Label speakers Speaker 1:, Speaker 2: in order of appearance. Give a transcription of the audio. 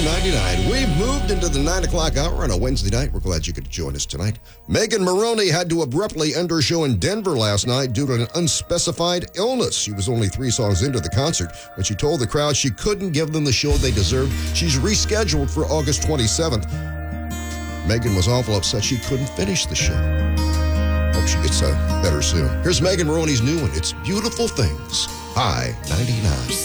Speaker 1: 99. We've moved into the 9 o'clock hour on a Wednesday night. We're glad you could join us tonight. Megan Moroney had to abruptly end her show in Denver last night due to an unspecified illness. She was only 3 songs into the concert when she told the crowd she couldn't give them the show they deserved. She's rescheduled for August 27th. Megan was awful upset she couldn't finish the show. Hope she gets better soon. Here's Megan Moroney's new one. It's Beautiful Things. High 99.